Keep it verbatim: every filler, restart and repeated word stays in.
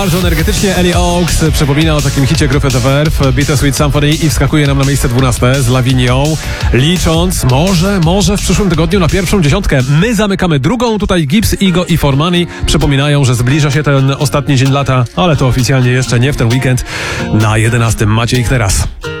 Bardzo energetycznie Ellie Oaks przypomina o takim hicie grupy The Verve, Bittersweet Symphony, i wskakuje nam na miejsce dwunaste z Lavinią, licząc może, może w przyszłym tygodniu na pierwszą dziesiątkę. My zamykamy drugą, tutaj Gibbs, Igo i For Money przypominają, że zbliża się ten ostatni dzień lata, ale to oficjalnie jeszcze nie w ten weekend. Na jedenastym macie ich teraz.